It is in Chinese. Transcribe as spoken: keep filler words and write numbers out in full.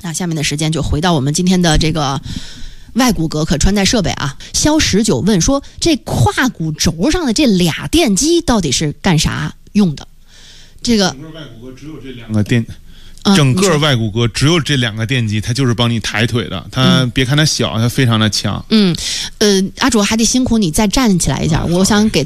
那下面的时间就回到我们今天的这个外骨骼可穿戴设备啊。肖十九问说，这胯骨轴上的这俩电机到底是干啥用的？这个整个外骨骼只有这两个电。整个外骨骼只有这两个电机，它就是帮你抬腿的。它、嗯、别看它小，它非常的强。 嗯，呃，阿卓还得辛苦你再站起来一下，我想给